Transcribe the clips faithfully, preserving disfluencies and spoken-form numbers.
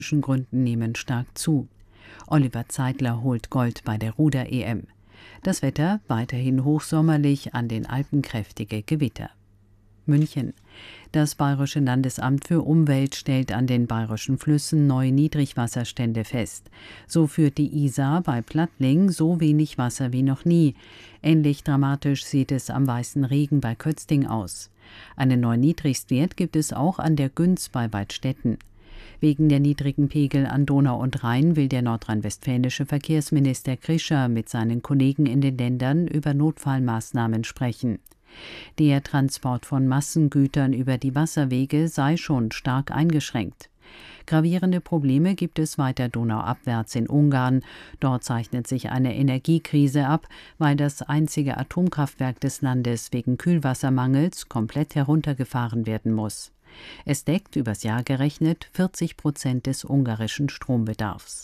Gründen nehmen stark zu. Oliver Zeidler holt Gold bei der Ruder-E M. Das Wetter weiterhin hochsommerlich, an den Alpen kräftige Gewitter. München. Das Bayerische Landesamt für Umwelt stellt an den bayerischen Flüssen neue Niedrigwasserstände fest. So führt die Isar bei Plattling so wenig Wasser wie noch nie. Ähnlich dramatisch sieht es am Weißen Regen bei Kötzting aus. Einen neuen Niedrigstwert gibt es auch an der Günz bei Weidstetten. Wegen der niedrigen Pegel an Donau und Rhein will der nordrhein-westfälische Verkehrsminister Krischer mit seinen Kollegen in den Ländern über Notfallmaßnahmen sprechen. Der Transport von Massengütern über die Wasserwege sei schon stark eingeschränkt. Gravierende Probleme gibt es weiter donauabwärts in Ungarn. Dort zeichnet sich eine Energiekrise ab, weil das einzige Atomkraftwerk des Landes wegen Kühlwassermangels komplett heruntergefahren werden muss. Es deckt übers Jahr gerechnet vierzig Prozent des ungarischen Strombedarfs.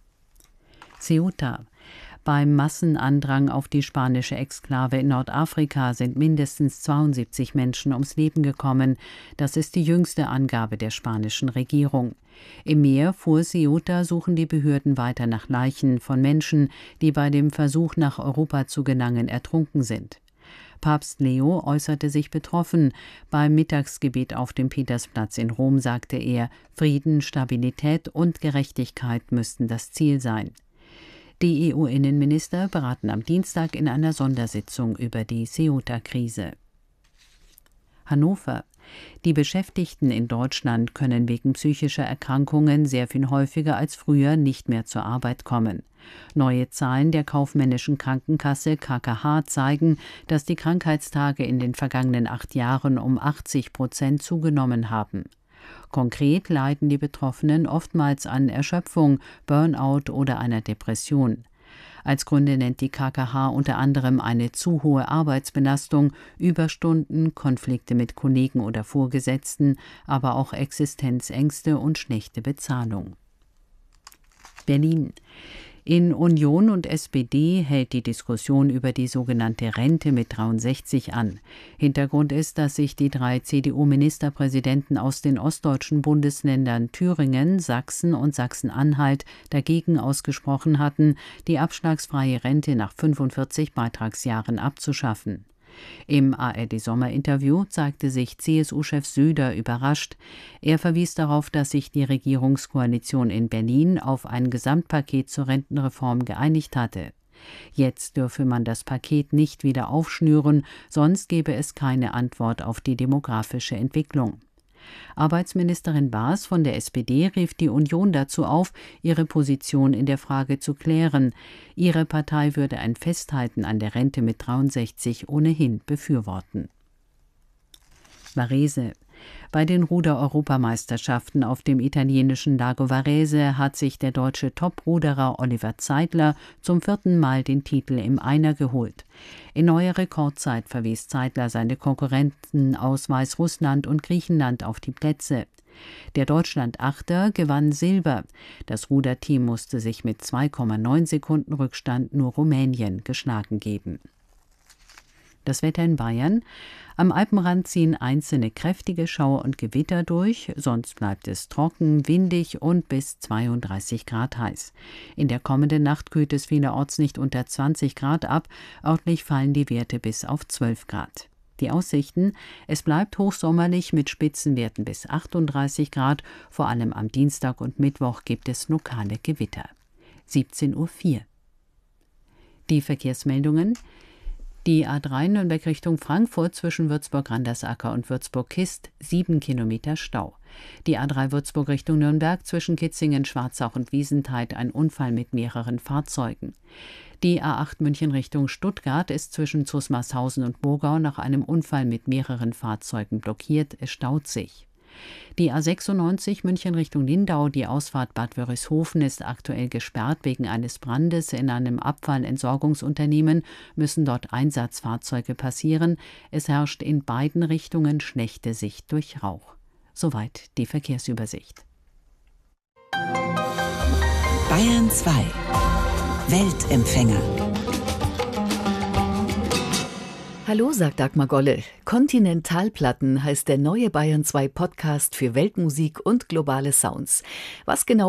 Ceuta. Beim Massenandrang auf die spanische Exklave in Nordafrika sind mindestens zweiundsiebzig Menschen ums Leben gekommen. Das ist die jüngste Angabe der spanischen Regierung. Im Meer vor Ceuta suchen die Behörden weiter nach Leichen von Menschen, die bei dem Versuch, nach Europa zu gelangen, ertrunken sind. Papst Leo äußerte sich betroffen. Beim Mittagsgebet auf dem Petersplatz in Rom sagte er, Frieden, Stabilität und Gerechtigkeit müssten das Ziel sein. Die E U-Innenminister beraten am Dienstag in einer Sondersitzung über die Ceuta-Krise. Hannover. Die Beschäftigten in Deutschland können wegen psychischer Erkrankungen sehr viel häufiger als früher nicht mehr zur Arbeit kommen. Neue Zahlen der kaufmännischen Krankenkasse K K H zeigen, dass die Krankheitstage in den vergangenen acht Jahren um achtzig Prozent zugenommen haben. Konkret leiden die Betroffenen oftmals an Erschöpfung, Burnout oder einer Depression. Als Gründe nennt die K K H unter anderem eine zu hohe Arbeitsbelastung, Überstunden, Konflikte mit Kollegen oder Vorgesetzten, aber auch Existenzängste und schlechte Bezahlung. Berlin. In Union und S P D hält die Diskussion über die sogenannte Rente mit dreiundsechzig an. Hintergrund ist, dass sich die drei C D U-Ministerpräsidenten aus den ostdeutschen Bundesländern Thüringen, Sachsen und Sachsen-Anhalt dagegen ausgesprochen hatten, die abschlagsfreie Rente nach fünfundvierzig Beitragsjahren abzuschaffen. Im A R D-Sommerinterview zeigte sich C S U-Chef Söder überrascht. Er verwies darauf, dass sich die Regierungskoalition in Berlin auf ein Gesamtpaket zur Rentenreform geeinigt hatte. Jetzt dürfe man das Paket nicht wieder aufschnüren, sonst gebe es keine Antwort auf die demografische Entwicklung. Arbeitsministerin Baas von der S P D rief die Union dazu auf, ihre Position in der Frage zu klären. Ihre Partei würde ein Festhalten an der Rente mit dreiundsechzig ohnehin befürworten. Varese. Bei den Ruder-Europameisterschaften auf dem italienischen Lago Varese hat sich der deutsche Top-Ruderer Oliver Zeidler zum vierten Mal den Titel im Einer geholt. In neuer Rekordzeit verwies Zeidler seine Konkurrenten aus Weißrussland und Griechenland auf die Plätze. Der Deutschland-Achter gewann Silber. Das Ruderteam musste sich mit zwei Komma neun Sekunden Rückstand nur Rumänien geschlagen geben. Das Wetter in Bayern. Am Alpenrand ziehen einzelne kräftige Schauer und Gewitter durch, sonst bleibt es trocken, windig und bis zweiunddreißig Grad heiß. In der kommenden Nacht kühlt es vielerorts nicht unter zwanzig Grad ab, örtlich fallen die Werte bis auf zwölf Grad. Die Aussichten: Es bleibt hochsommerlich mit Spitzenwerten bis achtunddreißig Grad, vor allem am Dienstag und Mittwoch gibt es lokale Gewitter. siebzehn Uhr vier. Die Verkehrsmeldungen. Die A drei Nürnberg Richtung Frankfurt zwischen Würzburg-Randersacker und Würzburg-Kist, sieben Kilometer Stau. Die A drei Würzburg Richtung Nürnberg zwischen Kitzingen, Schwarzach und Wiesentheid ein Unfall mit mehreren Fahrzeugen. Die A acht München Richtung Stuttgart ist zwischen Zusmarshausen und Burgau nach einem Unfall mit mehreren Fahrzeugen blockiert, es staut sich. Die A sechsundneunzig München Richtung Lindau, die Ausfahrt Bad Wörishofen, ist aktuell gesperrt wegen eines Brandes in einem Abfallentsorgungsunternehmen, müssen dort Einsatzfahrzeuge passieren. Es herrscht in beiden Richtungen schlechte Sicht durch Rauch. Soweit die Verkehrsübersicht. Bayern zwei. Weltempfänger. Hallo, sagt Dagmar Golle. Kontinentalplatten heißt der neue Bayern zwei Podcast für Weltmusik und globale Sounds. Was genau